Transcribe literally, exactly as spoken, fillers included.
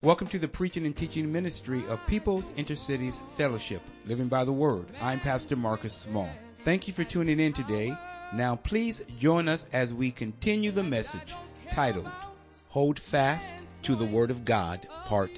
Welcome to the preaching and teaching ministry of People's Intercities Fellowship, Living by the Word. I'm Pastor Marcus Small. Thank you for tuning in today. Now please join us as we continue the message titled, Hold Fast to the Word of God, Part